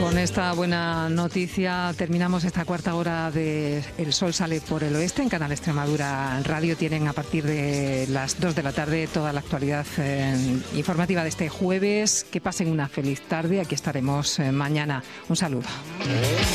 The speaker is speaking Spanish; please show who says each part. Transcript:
Speaker 1: Con esta buena noticia terminamos esta cuarta hora de El Sol Sale por el Oeste. En Canal Extremadura Radio tienen a partir de las 2 de la tarde toda la actualidad informativa de este jueves. Que pasen una feliz tarde. Aquí estaremos mañana. Un saludo.